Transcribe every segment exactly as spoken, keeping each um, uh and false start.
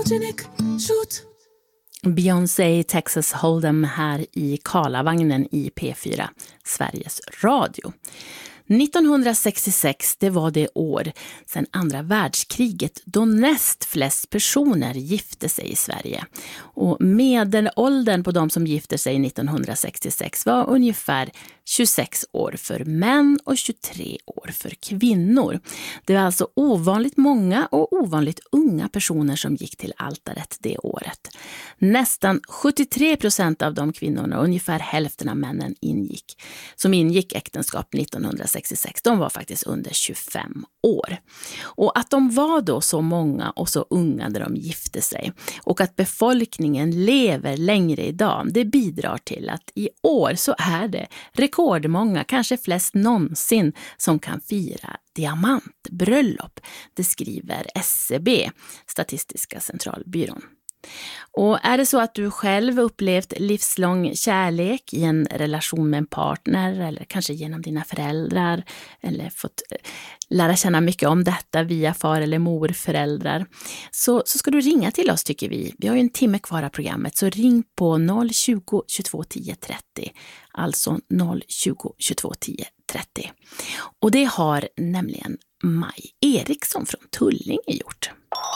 photogenic, shoot. Beyoncé Texas Hold'em här i Karlavagnen i P fyra, Sveriges Radio. nittonhundrasextiosex, det var det år sedan andra världskriget då näst flest personer gifte sig i Sverige. Och medelåldern på de som gifte sig nittonhundrasextiosex var ungefär tjugosex år för män och tjugotre år för kvinnor. Det var alltså ovanligt många och ovanligt unga personer som gick till altaret det året. Nästan sjuttiotre procent av de kvinnorna och ungefär hälften av männen ingick, som ingick äktenskap nittonhundrasextiosex, de var faktiskt under tjugofem år. Och att de var då så många och så unga när de gifte sig och att befolkningen lever längre idag, det bidrar till att i år så är det rekordmånga, kanske flest någonsin, som kan fira diamantbröllop. Det skriver S C B, Statistiska centralbyrån. Och är det så att du själv upplevt livslång kärlek i en relation med en partner eller kanske genom dina föräldrar eller fått lära känna mycket om detta via far- eller morföräldrar, så, så ska du ringa till oss, tycker vi. Vi har ju en timme kvar av programmet, så ring på noll tjugo, tjugotvå tio trettio, alltså noll tjugo, tjugotvå tio trettio. Och det har nämligen Maj Eriksson från Tullinge gjort.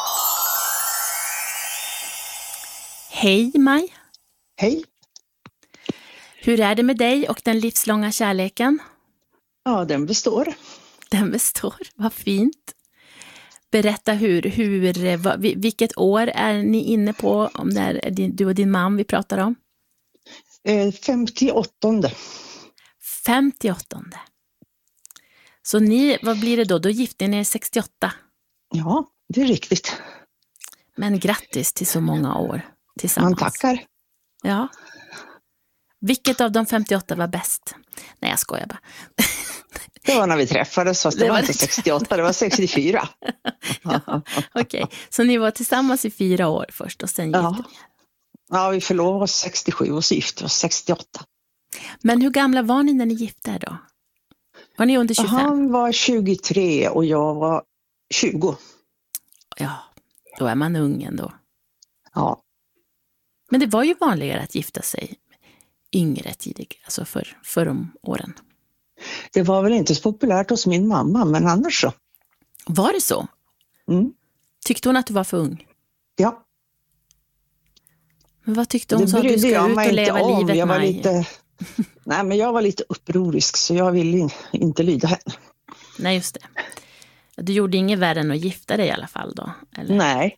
Hej Maj. Hej. Hur är det med dig och den livslånga kärleken? Ja, den består. Den består, vad fint. Berätta hur, hur vad, vilket år är ni inne på, om det är du och din man vi pratar om? Eh, femtioåttonde. femtioåttonde. Så ni, vad blir det då? Då gifte ni er sextioåtta. Ja, det är riktigt. Men grattis till så många år tillsammans. Man tackar. Ja. Vilket av de femtioåtta var bäst? Nej, jag skojar bara. Det var när vi träffades, fast det, det var inte sextioåtta, det var sextiofyra. Ja, okej. Okay. Så ni var tillsammans i fyra år först och sen gifte ja. ni? Ja, vi förlovade oss sextiosju och så gifte oss sextioåtta. Men hur gamla var ni när ni gifte er då? Var ni under tjugofem? Han var tjugotre och jag var tjugo. Ja, då är man ung ändå. Ja. Men det var ju vanligare att gifta sig yngre tidigt, alltså för, för de åren. Det var väl inte så populärt hos min mamma, men annars så. Var det så? Mm. Tyckte hon att du var för ung? Ja. Men vad tyckte hon? Det sa att du ska ut och leva om. livet, jag var Maj? lite, Nej, men jag var lite upprorisk, så jag ville inte lyda henne. Nej, just det. Du gjorde inget värre än att gifta dig i alla fall då? Eller? Nej.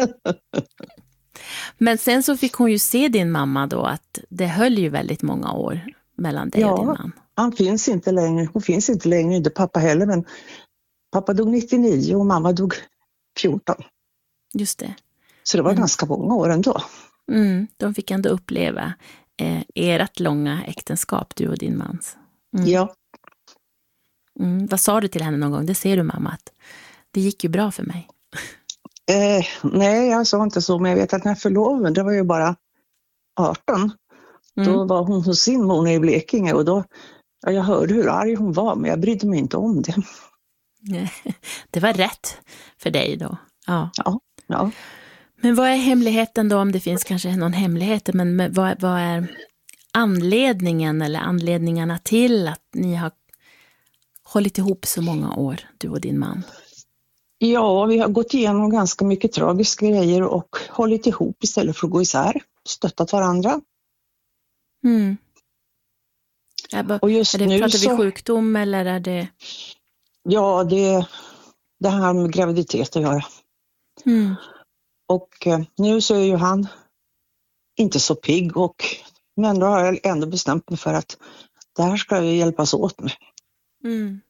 Men sen så fick hon ju se din mamma då, att det höll ju väldigt många år mellan dig ja, och din man. Han finns inte längre. Hon finns inte längre, inte pappa heller, men pappa dog nittionio och mamma dog fjorton. Just det. Så det var mm. ganska många år ändå. Mm, de fick ändå uppleva eh, ert långa äktenskap, du och din mans. Mm. Ja. Mm, vad sa du till henne någon gång? Det ser du, mamma, att det gick ju bra för mig. Eh, nej, jag sa inte så, men jag vet att när förloven, det var ju bara arton. Mm. Då var hon hos sin mor i Blekinge och då, ja, jag hörde hur arg hon var, men jag brydde mig inte om det. Det var rätt för dig då. Ja. Ja, ja. Men vad är hemligheten då, om det finns kanske någon hemlighet, men vad, vad är anledningen eller anledningarna till att ni har hållit ihop så många år, du och din man? Ja, vi har gått igenom ganska mycket tragiska grejer och hållit ihop istället för att gå isär. Stöttat varandra. Mm. Bara, och just är det, nu pratar så, vi sjukdom eller är det... Ja, det, det här med graviditet att göra. Mm. Och eh, nu så är ju han inte så pigg, och, men då har jag ändå bestämt mig för att det här ska vi hjälpas åt med. Mm.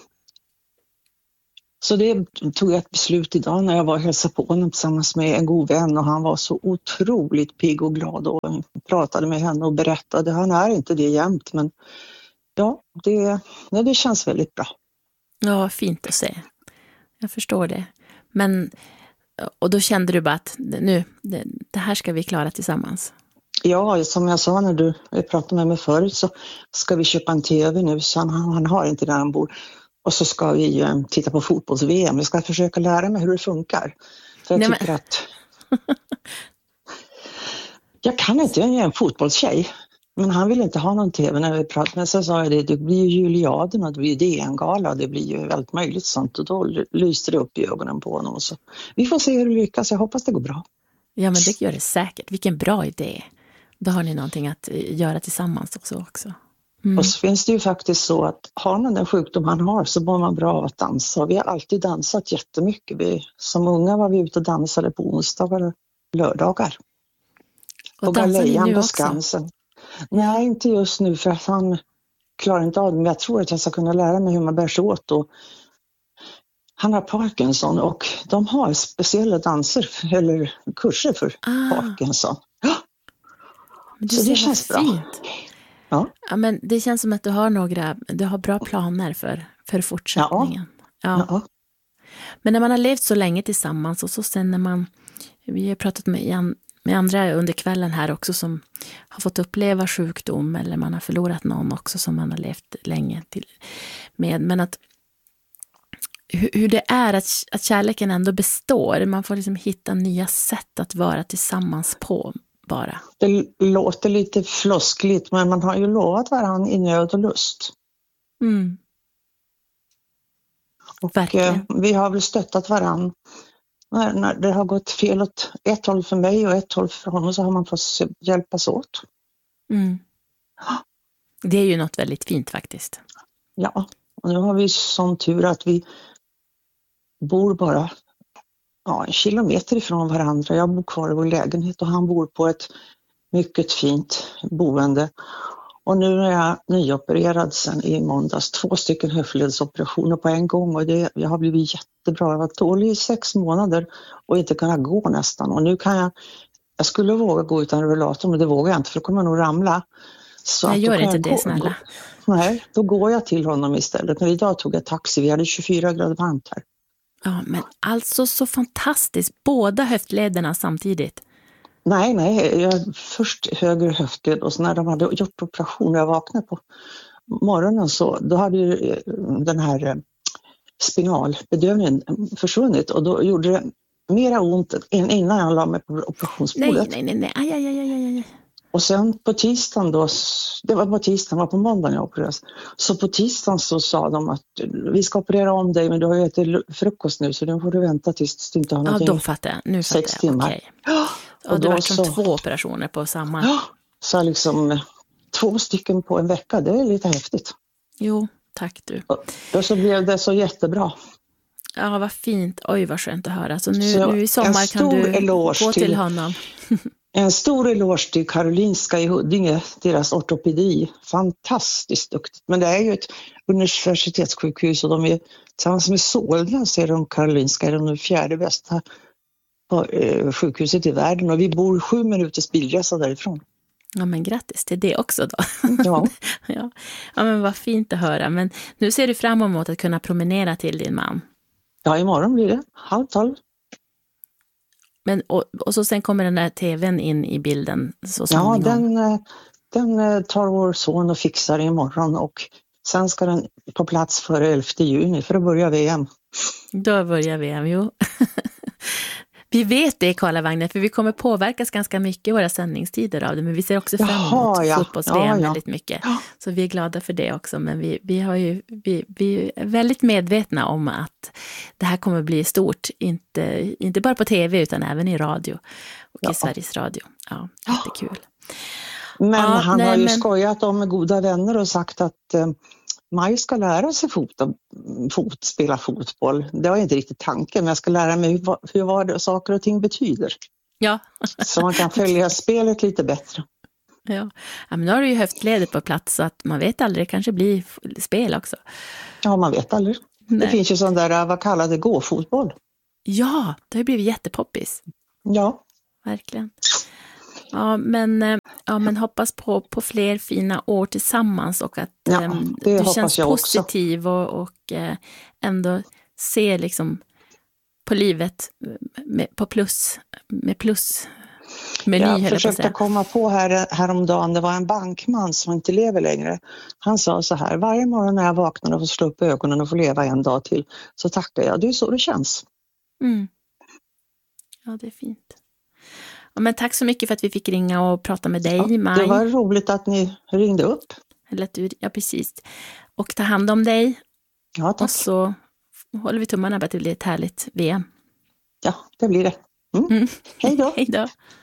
Så det tog jag ett beslut idag när jag var och hälsade på honom tillsammans med en god vän, och han var så otroligt pigg och glad och pratade med henne och berättade. Han är inte det jämt, men ja, det, ja, det känns väldigt bra. Ja, fint att se. Jag förstår det. Men, och då kände du bara att nu, det, det här ska vi klara tillsammans. Ja, som jag sa när du pratade med mig förut, så ska vi köpa en tv nu, så han, han har inte där han bor. Och så ska vi titta på fotbolls-V M. Jag ska försöka lära mig hur det funkar. För jag Nej, tycker men... att Jag kan inte, jag är en fotbollstjej. Men han ville inte ha någon tv när vi pratade. Men så sa jag det, det blir ju Juliaden och det blir D N-gala. Det blir ju väldigt möjligt sånt. Och då lyste det upp i ögonen på honom. Och så. Vi får se hur det lyckas. Jag hoppas det går bra. Ja, men det gör det säkert. Vilken bra idé. Då har ni någonting att göra tillsammans också. också. Mm. Och så finns det ju faktiskt så att har man den sjukdom han har så mår man bra av att dansa. Vi har alltid dansat jättemycket. Vi, som unga var vi ute och dansade på onsdagar och lördagar. Och på dansar ni nu på också? Skansen. Nej, inte just nu för att han klarar inte av det. Men jag tror att jag ska kunna lära mig hur man bär sig åt. Och han har Parkinson och de har speciella danser eller kurser för ah. Parkinson. Ja. Det så det känns bra. Fint. Ja. Ja, men det känns som att du har några, du har bra planer för, för fortsättningen. Ja. Ja. Ja. Men när man har levt så länge tillsammans och så sen när man, vi har pratat med, med andra under kvällen här också som har fått uppleva sjukdom eller man har förlorat någon också som man har levt länge till med. Men att hur, hur det är att, att kärleken ändå består. Man får liksom hitta nya sätt att vara tillsammans på bara. Det låter lite floskligt men man har ju lovat varandra i nöd och lust. Mm. Och eh, vi har väl stöttat varandra. När, när det har gått fel åt ett håll för mig och ett håll för honom så har man fått hjälpas åt. Mm. Det är ju något väldigt fint faktiskt. Ja, och nu har vi sån tur att vi bor bara ja, en kilometer ifrån varandra. Jag bor kvar i vår lägenhet och han bor på ett mycket fint boende. Och nu är jag nyopererad sen i måndags. Två stycken höftledsoperationer på en gång och det, jag har blivit jättebra. Jag var dålig i sex månader och inte kunna gå nästan. Och nu kan jag, jag skulle våga gå utan rullator men det vågar jag inte för då kommer jag nog ramla. Så jag gör inte jag det gå, snälla. Gå, nej, då går jag till honom istället. Men idag tog jag taxi, vi hade tjugofyra grader varmt här. Ja, men alltså så fantastiskt. Båda höftlederna samtidigt. Nej, nej. Jag, först höger höftled och så när de hade gjort operation jag vaknade på morgonen så då hade ju den här spinalbedövningen försvunnit och då gjorde det mera ont än innan jag la mig på operationsbordet. Nej, nej, nej. Aj, aj, aj, aj, aj. Och sen på tisdagen då, det var på tisdagen, var på måndagen jag opererades. Så på tisdagen så sa de att vi ska operera om dig men du har ju ätit frukost nu så nu får du vänta tills du inte har någonting. Ja, då fattar jag. Nu fattar sex jag. timmar. Okay. Ja, och det var som så, två operationer på samma. Ja, så liksom två stycken på en vecka, det är lite häftigt. Jo, tack du. Och då så blev det så jättebra. Ja, vad fint. Oj, vad skönt att höra. Så nu, så nu i sommar kan du gå till, till honom. En stor eloge till Karolinska i Huddinge, deras ortopedi. Fantastiskt duktigt. Men det är ju ett universitetssjukhus och de är tillsammans med Solna så är de Karolinska är de fjärde bästa sjukhuset i världen och vi bor sju minuters bilresa därifrån. Ja, men grattis till det också då. Ja. ja. Ja, men vad fint att höra. Men nu ser du fram emot att kunna promenera till din man. Ja, imorgon blir det. Halv tolv. Men, och, och så sen kommer den där tvn in i bilden så småningom. Ja, den, den tar vår son och fixar imorgon och sen ska den på plats före elfte juni för att börja V M. Då börjar V M, jo. Vi vet det, Karla Wagner, för vi kommer påverkas ganska mycket i våra sändningstider av det, men vi ser också fram emot Jaha, ja. fotbolls-V M ja, ja. väldigt mycket. Ja. Så vi är glada för det också, men vi, vi, har ju, vi, vi är väldigt medvetna om att det här kommer bli stort, inte, inte bara på tv utan även i radio och ja. i Sveriges Radio. Ja, jättekul. Men ja, han nej, har ju men... skojat om med goda vänner och sagt att eh, Maj ska lära sig fot, fot, spela fotboll. Det var inte riktigt tanken, men jag ska lära mig hur, hur vad saker och ting betyder. Ja. Så man kan följa spelet lite bättre. Ja, ja men nu har du ju höftledet på plats så att man vet aldrig, det kanske blir spel också. Ja, man vet aldrig. Nej. Det finns ju sån där, vad kallar det, gå-fotboll. Ja, det har blivit jättepoppis. Ja. Verkligen. Ja, men, ja, men hoppas på, på fler fina år tillsammans och att ja, äm, du känns positiv och, och äh, ändå ser liksom på livet med, på plus, med plus meny. Jag försökte på komma på här, häromdagen, det var en bankman som inte lever längre. Han sa så här, varje morgon när jag vaknar och får slå upp ögonen och får leva en dag till så tackar jag, det är så det känns. Mm. Ja, det är fint. Ja, men tack så mycket för att vi fick ringa och prata med dig, Ja, Maj. det var roligt att ni ringde upp. Eller att du, ja, precis. Och ta hand om dig. Ja, tack. Och så håller vi tummarna på att det blir ett härligt V M. Ja, det blir det. Mm. Mm. Hej då. Hej då.